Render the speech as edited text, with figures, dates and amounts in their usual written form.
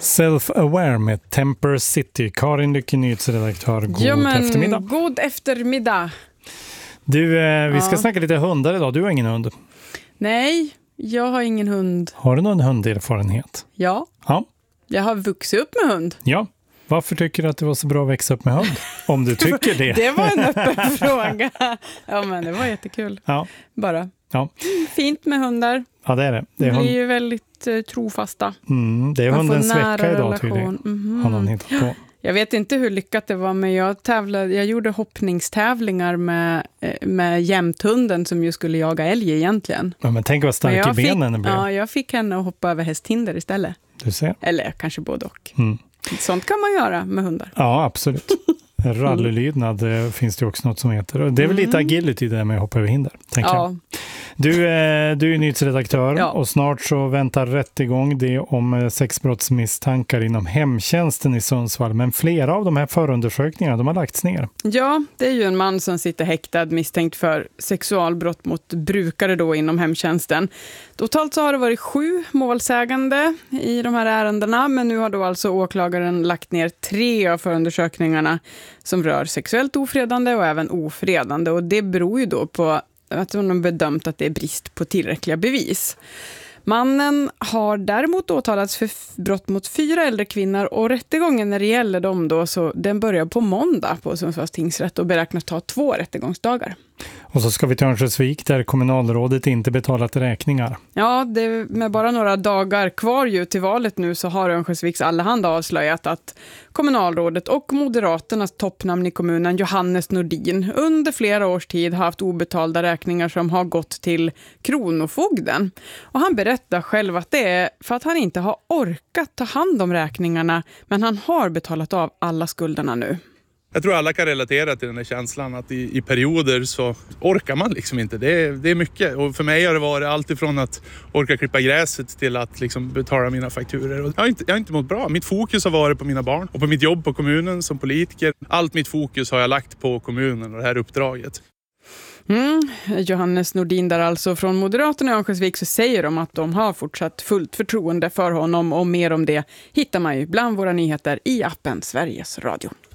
Self-Aware med Temper City. Karin Lycke, nyhetsredaktör. God eftermiddag. God eftermiddag. Du, vi ska snacka lite hundar idag. Du har ingen hund. Nej, jag har ingen hund. Har du någon hunderfarenhet? Ja. Jag har vuxit upp med hund. Ja. Varför tycker du att det var så bra att växa upp med hund? Om du tycker det. Det var en öppen fråga. Ja, men det var jättekul. Ja. Bara. Ja. Fint med hundar. Ja, det är det. Det blir ju väldigt trofasta. Det är hundens vecka idag relation. Tydligen. Har någon hittat på. Jag vet inte hur lyckat det var, men jag gjorde hoppningstävlingar med jämthunden som ju skulle jaga älg egentligen. Ja, men tänk vad stark i benen blev. Ja, jag fick henne att hoppa över hästhinder istället. Du ser. Eller kanske både och. Sånt kan man göra med hundar. Ja, absolut. Rallylydnad finns det också något som heter. Det är väl lite agility där med att hoppa över hinder, tänker jag. Du är nyhetsredaktör och snart så väntar rättegång det om sexbrottsmisstankar inom hemtjänsten i Sundsvall. Men flera av de här förundersökningarna, de har lagts ner. Ja, det är ju en man som sitter häktad misstänkt för sexualbrott mot brukare då inom hemtjänsten. Totalt så har det varit 7 målsägande i de här ärendena, men nu har då alltså åklagaren lagt ner 3 av förundersökningarna som rör sexuellt ofredande och även ofredande. Och det beror ju då på att de har bedömt att det är brist på tillräckliga bevis. Mannen har däremot åtalats för brott mot 4 äldre kvinnor och rättegången när det gäller dem då, så den börjar på måndag på Sundsvalls tingsrätt och beräknas ta 2 rättegångsdagar. Och så ska vi till Örnsköldsvik där kommunalrådet inte betalat räkningar. Ja, med bara några dagar kvar ju till valet nu så har Örnsköldsviks Allehanda avslöjat att kommunalrådet och Moderaternas toppnamn i kommunen Johannes Nordin under flera års tid har haft obetalda räkningar som har gått till kronofogden. Och han berättar själv att det är för att han inte har orkat ta hand om räkningarna, men han har betalat av alla skulderna nu. Jag tror alla kan relatera till den här känslan att i perioder så orkar man liksom inte. Det är mycket. Och för mig har det varit allt ifrån att orka klippa gräset till att liksom betala mina fakturer. Och jag har inte mått bra. Mitt fokus har varit på mina barn och på mitt jobb på kommunen som politiker. Allt mitt fokus har jag lagt på kommunen och det här uppdraget. Johannes Nordin där alltså från Moderaterna i Örnsköldsvik, så säger de att de har fortsatt fullt förtroende för honom, och mer om det hittar man ju bland våra nyheter i appen Sveriges Radio.